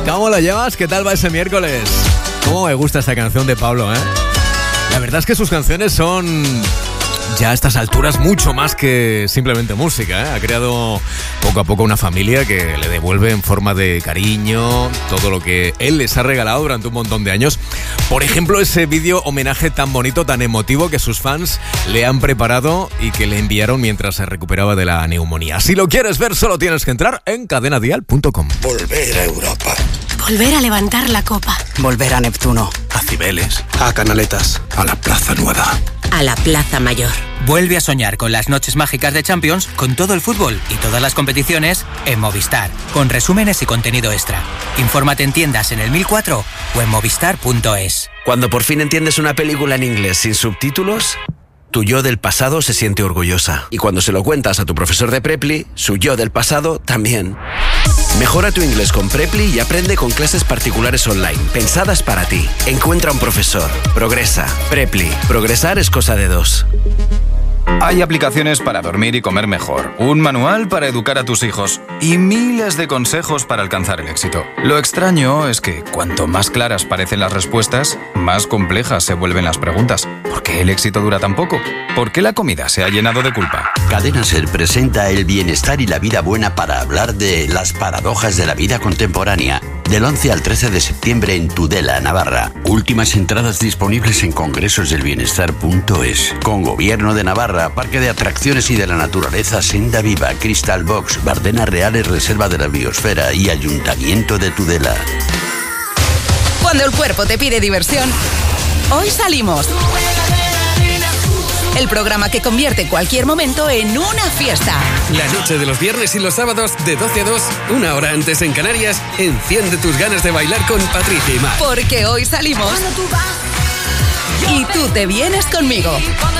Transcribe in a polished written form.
¿Cómo lo llevas? ¿Qué tal va ese miércoles? ¿Cómo me gusta esta canción de Pablo, eh? La verdad es que sus canciones son ya a estas alturas mucho más que simplemente música, ¿eh? Ha creado poco a poco una familia que le devuelve en forma de cariño todo lo que él les ha regalado durante un montón de años. Por ejemplo, ese vídeo homenaje tan bonito, tan emotivo que sus fans le han preparado y que le enviaron mientras se recuperaba de la neumonía. Si lo quieres ver, solo tienes que entrar en cadenadial.com. Volver a Europa. Volver a levantar la copa. Volver a Neptuno. A Cibeles. A Canaletas. A la Plaza Nueva. A la Plaza Mayor. Vuelve a soñar con las noches mágicas de Champions, con todo el fútbol y todas las competiciones en Movistar, con resúmenes y contenido extra. Infórmate en tiendas en el 1004 o en movistar.es. Cuando por fin entiendes una película en inglés sin subtítulos, tu yo del pasado se siente orgullosa. Y cuando se lo cuentas a tu profesor de Preply, su yo del pasado también. Mejora tu inglés con Preply y aprende con clases particulares online, pensadas para ti. Encuentra un profesor. Progresa. Preply. Progresar es cosa de dos. Hay aplicaciones para dormir y comer mejor, un manual para educar a tus hijos y miles de consejos para alcanzar el éxito. Lo extraño es que cuanto más claras parecen las respuestas, más complejas se vuelven las preguntas. ¿Por qué el éxito dura tan poco? ¿Por qué la comida se ha llenado de culpa? Cadena Ser presenta el bienestar y la vida buena para hablar de las paradojas de la vida contemporánea. Del 11 al 13 de septiembre en Tudela, Navarra. Últimas entradas disponibles en congresosdelbienestar.es. Con Gobierno de Navarra, Parque de Atracciones y de la Naturaleza Senda Viva, Crystal Box, Bardenas Reales, Reserva de la Biosfera y Ayuntamiento de Tudela. Cuando el cuerpo te pide diversión, hoy salimos. El programa que convierte cualquier momento en una fiesta. La noche de los viernes y los sábados de 12 a 2, una hora antes en Canarias, enciende tus ganas de bailar con Patricia y Mar. Porque hoy salimos y tú te vienes conmigo.